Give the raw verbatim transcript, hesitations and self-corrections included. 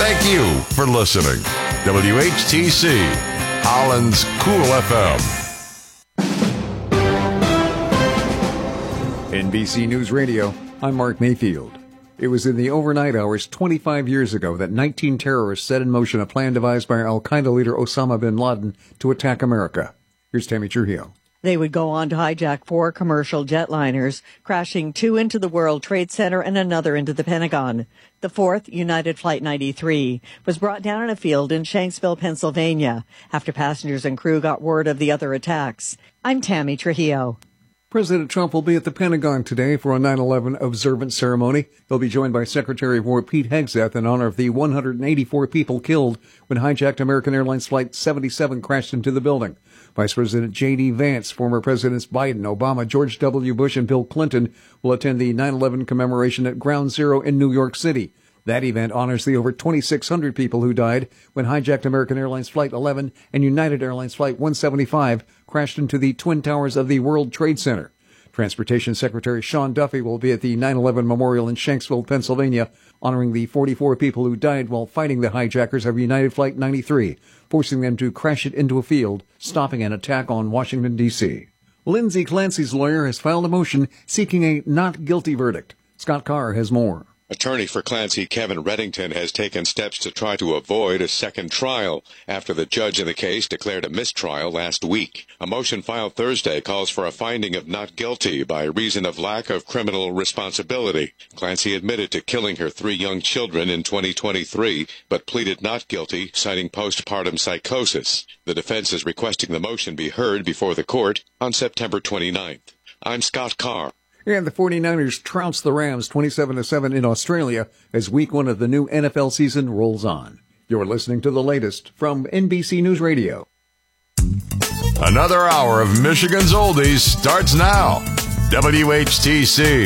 Thank you for listening. W H T C, Holland's Cool F M. N B C News Radio, I'm Mark Mayfield. It was in the overnight hours twenty-five years ago that nineteen terrorists set in motion a plan devised by al-Qaeda leader Osama bin Laden to attack America. Here's Tammy Trujillo. They would go on to hijack four commercial jetliners, crashing two into the World Trade Center and another into the Pentagon. The fourth, United Flight ninety-three, was brought down in a field in Shanksville, Pennsylvania, after passengers and crew got word of the other attacks. I'm Tammy Trujillo. President Trump will be at the Pentagon today for a nine eleven observance ceremony. He'll be joined by Secretary of War Pete Hegseth in honor of the one hundred eighty-four people killed when hijacked American Airlines Flight seventy-seven crashed into the building. Vice President J D. Vance, former Presidents Biden, Obama, George W. Bush, and Bill Clinton will attend the nine eleven commemoration at Ground Zero in New York City. That event honors the over twenty-six hundred people who died when hijacked American Airlines Flight eleven and United Airlines Flight one seventy-five crashed into the Twin Towers of the World Trade Center. Transportation Secretary Sean Duffy will be at the nine eleven memorial in Shanksville, Pennsylvania, honoring the forty-four people who died while fighting the hijackers of United Flight ninety-three, forcing them to crash it into a field, stopping an attack on Washington, D C Lindsay Clancy's lawyer has filed a motion seeking a not guilty verdict. Scott Carr has more. Attorney for Clancy, Kevin Reddington, has taken steps to try to avoid a second trial after the judge in the case declared a mistrial last week. A motion filed Thursday calls for a finding of not guilty by reason of lack of criminal responsibility. Clancy admitted to killing her three young children in twenty twenty-three, but pleaded not guilty, citing postpartum psychosis. The defense is requesting the motion be heard before the court on September twenty-ninth. I'm Scott Carr. And the 49ers trounced the Rams twenty-seven to seven in Australia as week one of the new N F L season rolls on. You're listening to the latest from N B C News Radio. Another hour of Michigan's Oldies starts now. W H T C.